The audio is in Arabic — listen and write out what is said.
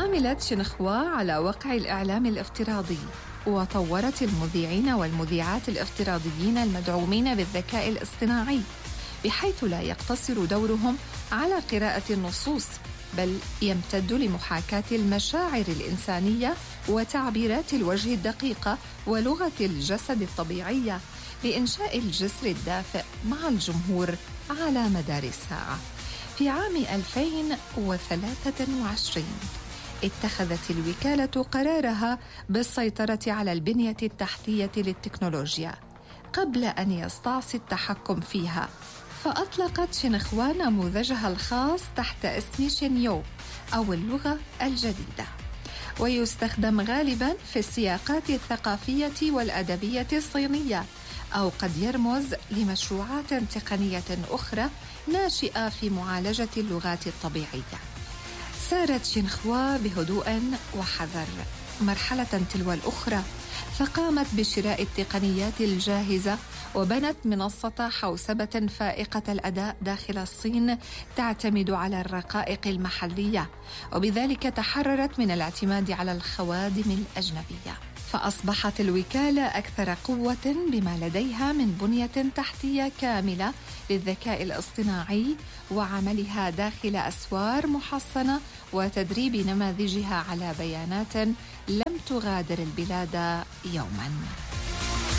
عملت شنخوا على وقع الإعلام الافتراضي، وطورت المذيعين والمذيعات الافتراضيين المدعومين بالذكاء الاصطناعي، بحيث لا يقتصر دورهم على قراءة النصوص، بل يمتد لمحاكاة المشاعر الإنسانية وتعبيرات الوجه الدقيقة ولغة الجسد الطبيعية، لإنشاء الجسر الدافئ مع الجمهور على مدار الساعة. في عام 2023 اتخذت الوكالة قرارها بالسيطرة على البنية التحتية للتكنولوجيا قبل أن يستعصي التحكم فيها، فأطلقت شنخوا نموذجها الخاص تحت اسم شينيو أو اللغة الجديدة، ويستخدم غالباً في السياقات الثقافية والأدبية الصينية، أو قد يرمز لمشروعات تقنية أخرى ناشئة في معالجة اللغات الطبيعية. سارت شنخوا بهدوء وحذر مرحلة تلو الأخرى، فقامت بشراء التقنيات الجاهزة وبنت منصة حوسبة فائقة الأداء داخل الصين تعتمد على الرقائق المحلية، وبذلك تحررت من الاعتماد على الخوادم الأجنبية، فأصبحت الوكالة أكثر قوة بما لديها من بنية تحتية كاملة للذكاء الاصطناعي وعملها داخل أسوار محصنة وتدريب نماذجها على بيانات لم تغادر البلاد يوماً.